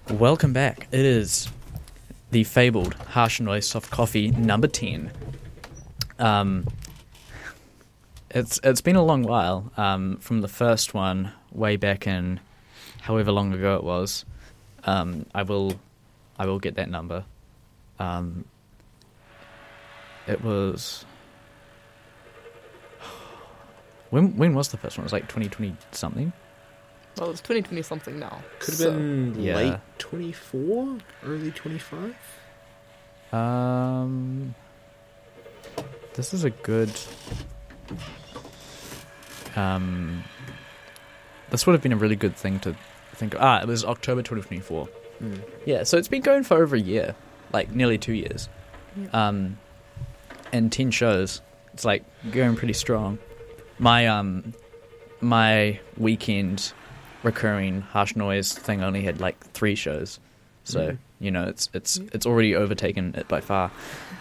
Welcome back. It is the fabled Harsh Noise Soft Coffee number 10. It's been a long while from the first one way back in however long ago it was. I will get that number. It was when was the first one? It was like 2020 something. Well, it's 2020 something now. Could have been yeah. late 24, early 25. This is a good. This would have been a really good thing to think of. It was October 2024. Yeah, so it's been going for over a year, like nearly 2 years. Yeah. And 10 shows. It's like going pretty strong. My weekend recurring Harsh Noise thing only had like 3 shows, so you know it's already overtaken it by far.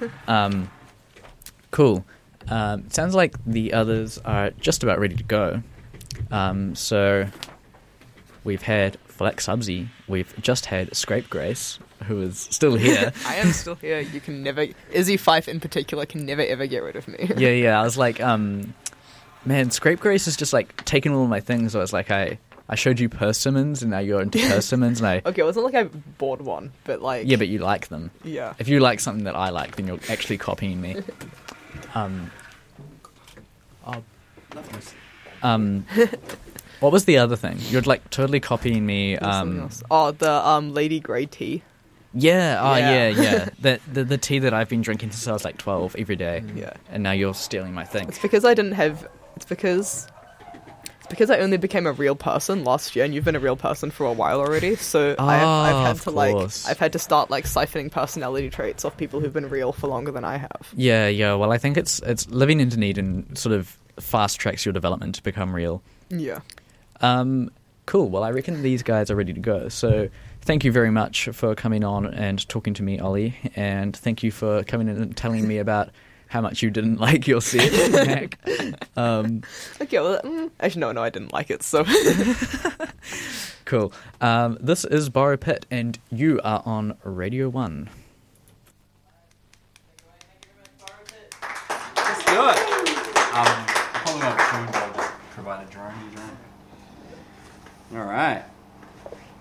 Cool. It sounds like the others are just about ready to go. So we've had Flex Subsy, we've just had Scrape Grace, who is still here. I am still here. You can never... Izzy Fife in particular can never ever get rid of me. Yeah. I was like, man, Scrape Grace is just like taking all of my things. So I was like, I showed you persimmons, and now you're into persimmons, and I... Okay, it wasn't like I bought one, but like... Yeah, but you like them. Yeah. If you like something that I like, then you're actually copying me. What was the other thing? You're like totally copying me. Something else. Oh, the Lady Grey tea. Yeah. Yeah. The tea that I've been drinking since I was like 12 every day. Yeah. And now you're stealing my thing. It's because I didn't have... It's because I only became a real person last year, and you've been a real person for a while already. So I've had to start like siphoning personality traits off people who've been real for longer than I have. Yeah. Well, I think it's living into Dunedin sort of fast tracks your development to become real. Yeah. Cool. Well, I reckon these guys are ready to go. So thank you very much for coming on and talking to me, Ollie, and thank you for coming in and telling me about how much you didn't like your set, Mac. Okay, well, actually, no, I didn't like it, so... Cool. This is Borrow Pit, and you are on Radio 1. Let's do it. Holding up phone, I'll just provide a drone. All right.